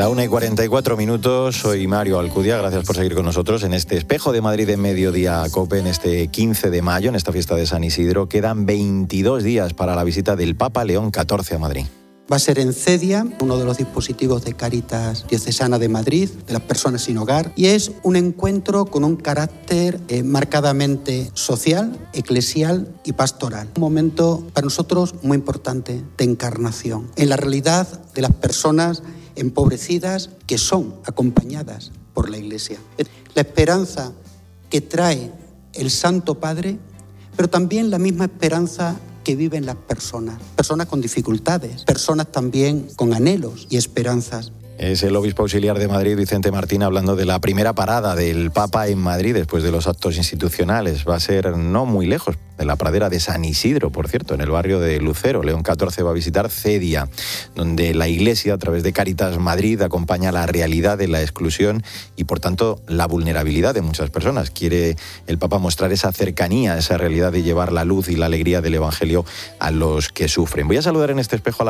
La 1:44, soy Mario Alcudia, gracias por seguir con nosotros en este Espejo de Madrid de Mediodía COPE, en este 15 de mayo, en esta fiesta de San Isidro. Quedan 22 días para la visita del Papa León XIV a Madrid. Va a ser en Cedia, uno de los dispositivos de Cáritas Diocesana de Madrid, de las personas sin hogar, y es un encuentro con un carácter marcadamente social, eclesial y pastoral. Un momento para nosotros muy importante de encarnación en la realidad de las personas empobrecidas que son acompañadas por la Iglesia. La esperanza que trae el Santo Padre, pero también la misma esperanza que viven las personas con dificultades, personas también con anhelos y esperanzas. Es el obispo auxiliar de Madrid, Vicente Martín, hablando de la primera parada del Papa en Madrid después de los actos institucionales. Va a ser no muy lejos, de la pradera de San Isidro, por cierto, en el barrio de Lucero. León XIV va a visitar Cedia, donde la Iglesia, a través de Cáritas Madrid, acompaña la realidad de la exclusión y, por tanto, la vulnerabilidad de muchas personas. Quiere el Papa mostrar esa cercanía, esa realidad de llevar la luz y la alegría del Evangelio a los que sufren. Voy a saludar en este espejo a la